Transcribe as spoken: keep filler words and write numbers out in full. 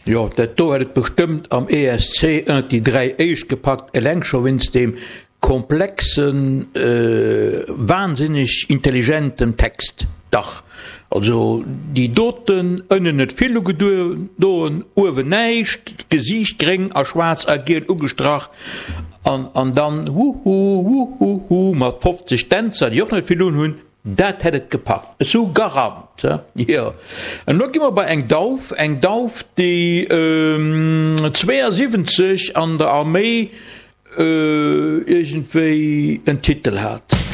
Ja, dat do hat bestimmt am E S C die drei Eich gepackt, Elengschowins dem komplexen, äh, wahnsinnig intelligentem Text. Dach. Also, die Doten ënnen net viele Gedoen, Uwe neicht, Gesicht gering, a schwarz agiert, ugestrach, an, an dann, hu, hu, hu, hu, hu, mat fünfzig Tänzer, die auch net viel hunn, dat hättet gepackt. So garant, ja. Und noch immer bei eng Dauf, eng Dauf, die, ähm, zweiundsiebzig an der Armee, äh, irgendwie einen Titel hat.